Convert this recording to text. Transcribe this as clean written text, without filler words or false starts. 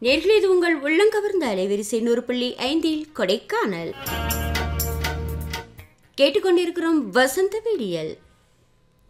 நேர்களே, இது உங்கள் உள்ளங்கவர்ந்த அலைவரிசை 100.5 கொடைக்கானல் கேட்டுக்கொண்டிருக்கிறோம். வசந்த விடியல்